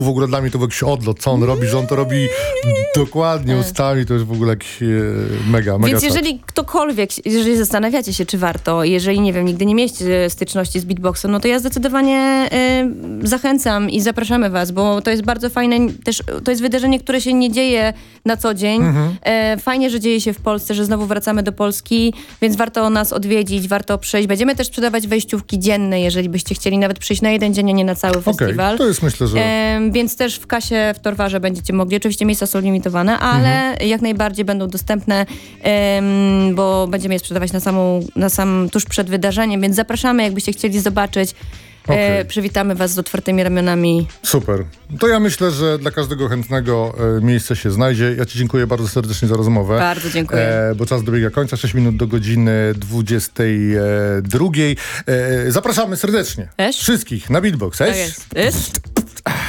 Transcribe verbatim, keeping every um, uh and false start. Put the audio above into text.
w ogóle dla mnie to był jakiś odlot, co on robi, że on to robi dokładnie ustami, to jest w ogóle jakiś e, mega, mega. Więc jeżeli czat. ktokolwiek, jeżeli zastanawiacie się, czy warto, jeżeli, nie wiem, nigdy nie mieliście styczności z beatboxem, no to ja zdecydowanie y, zachęcam i zapraszamy was, bo to jest bardzo fajne, też to jest wydarzenie, które się nie dzieje na co dzień. Mhm. E, fajnie, że dzieje się w Polsce, że znowu wracamy do Polski, więc warto nas odwiedzić, warto przyjść. Będziemy też sprzedawać wejściówki dzienne, jeżeli byście chcieli nawet przyjść na jeden dzień, a nie na cały festiwal. Okay, to jest myślę, że... E, więc też w kasie w Torwarze będziecie mogli. Oczywiście miejsca są limitowane, ale mhm. jak najbardziej będą dostępne, um, bo będziemy je sprzedawać na, samą, na sam tuż przed wydarzeniem, więc zapraszamy, jakbyście chcieli zobaczyć. Okay. E, przywitamy was z otwartymi ramionami. Super. To ja myślę, że dla każdego chętnego e, miejsce się znajdzie. Ja ci dziękuję bardzo serdecznie za rozmowę. Bardzo dziękuję. E, bo czas dobiega końca, sześć minut do godziny dwudziestej drugiej. E, zapraszamy serdecznie Esz? wszystkich na Beatbox. Tak jest. Esz?